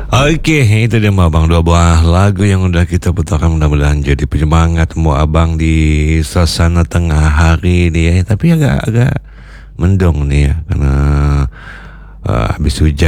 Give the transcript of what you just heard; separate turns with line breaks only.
Oke, itu dia mau abang, dua buah lagu yang udah kita putarkan, mudah-mudahan jadi penyemangat mau abang di suasana tengah hari ini ya. Tapi agak-agak mendung nih ya, karena habis hujan.